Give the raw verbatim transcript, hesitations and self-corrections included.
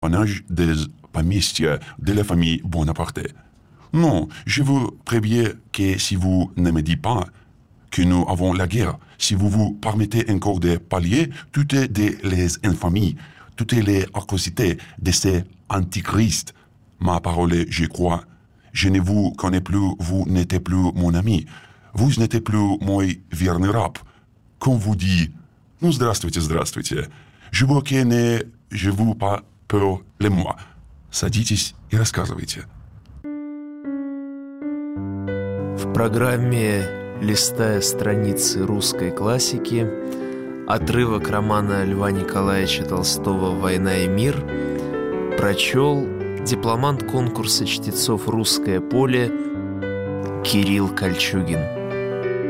Panache des поместья de la famille Bonaparte. Non, je vous préviens que si vous ne me dites pas que nous avons la guerre, si vous vous permettez encore de parler, toutes les infamies, toutes les atrocités de ces antichrists, ma parole, je crois, je ne vous connais plus, vous n'êtes plus mon ami, vous n'êtes plus мой верный раб. Qu'on vous dit, ну, здравствуйте, здравствуйте, je vois que ne, je vous pas peur les moi. Садитесь и рассказывайте. В программе «Листая страницы русской классики» отрывок романа Льва Николаевича Толстого «Война и мир» прочел дипломант конкурса чтецов «Русское поле» Кирилл Кольчугин.